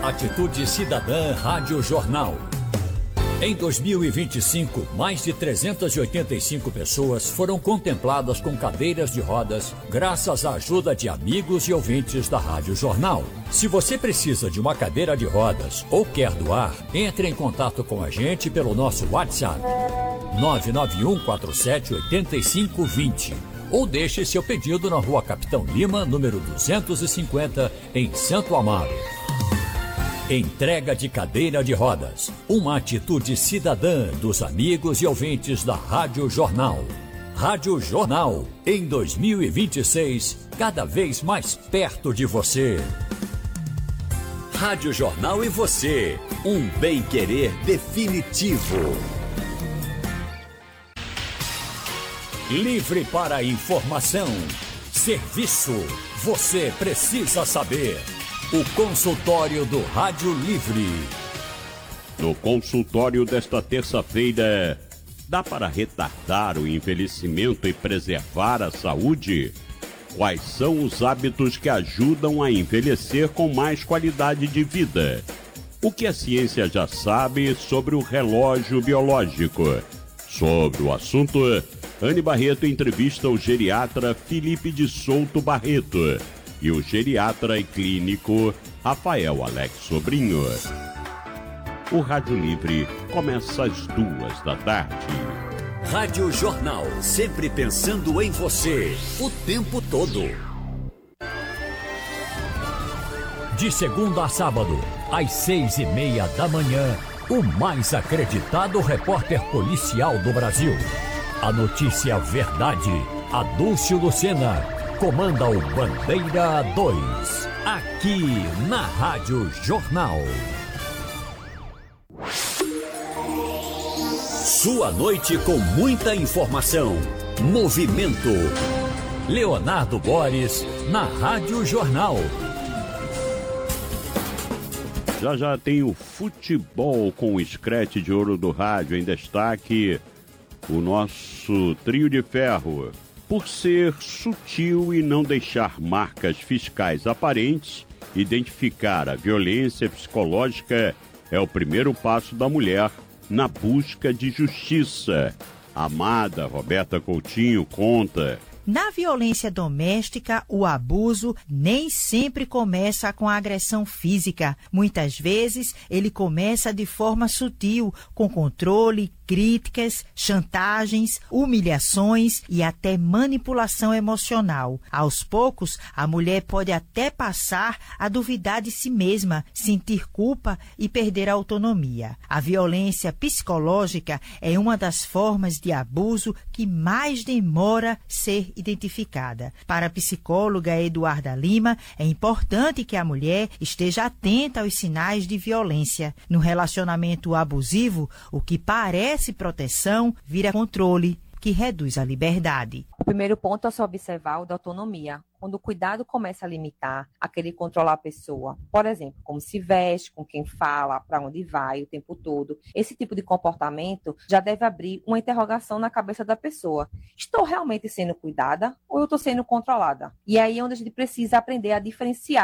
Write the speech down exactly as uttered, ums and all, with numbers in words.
Atitude Cidadã Rádio Jornal. Em dois mil e vinte e cinco, mais de trezentas e oitenta e cinco pessoas foram contempladas com cadeiras de rodas graças à ajuda de amigos e ouvintes da Rádio Jornal. Se você precisa de uma cadeira de rodas ou quer doar, entre em contato com a gente pelo nosso WhatsApp nove nove um quatro sete oito cinco dois zero ou deixe seu pedido na Rua Capitão Lima, número duzentos e cinquenta, em Santo Amaro. Entrega de cadeira de rodas. Uma atitude cidadã dos amigos e ouvintes da Rádio Jornal. Rádio Jornal, em dois mil e vinte e seis, cada vez mais perto de você. Rádio Jornal e você, um bem-querer definitivo. Livre para informação, serviço, você precisa saber. O consultório do Rádio Livre. No consultório desta terça-feira, dá para retardar o envelhecimento e preservar a saúde? Quais são os hábitos que ajudam a envelhecer com mais qualidade de vida? O que a ciência já sabe sobre o relógio biológico? Sobre o assunto, Anne Barreto entrevista o geriatra Felipe de Souto Barreto e o geriatra e clínico Rafael Alex Sobrinho. O Rádio Livre começa às duas da tarde. Rádio Jornal, sempre pensando em você, o tempo todo. De segunda a sábado, às seis e meia da manhã, o mais acreditado repórter policial do Brasil. A notícia verdade, Adúlcio Lucena, comanda o Bandeira dois, aqui na Rádio Jornal. Sua noite com muita informação, movimento. Leonardo Boris, na Rádio Jornal. Já já tem o futebol com o escrete de ouro do rádio. Em destaque, o nosso trio de ferro. Por ser sutil e não deixar marcas fiscais aparentes, identificar a violência psicológica é o primeiro passo da mulher na busca de justiça. A amada Roberta Coutinho conta. Na violência doméstica, o abuso nem sempre começa com a agressão física. Muitas vezes, ele começa de forma sutil, com controle, críticas, chantagens, humilhações e até manipulação emocional. Aos poucos, a mulher pode até passar a duvidar de si mesma, sentir culpa e perder a autonomia. A violência psicológica é uma das formas de abuso que mais demora ser identificada. Para a psicóloga Eduarda Lima, é importante que a mulher esteja atenta aos sinais de violência. No relacionamento abusivo, o que parece proteção vira controle, que reduz a liberdade. O primeiro ponto é se observar o da autonomia. Quando o cuidado começa a limitar, a querer controlar a pessoa. Por exemplo, como se veste, com quem fala, para onde vai o tempo todo. Esse tipo de comportamento já deve abrir uma interrogação na cabeça da pessoa. Estou realmente sendo cuidada ou eu estou sendo controlada? E aí é onde a gente precisa aprender a diferenciar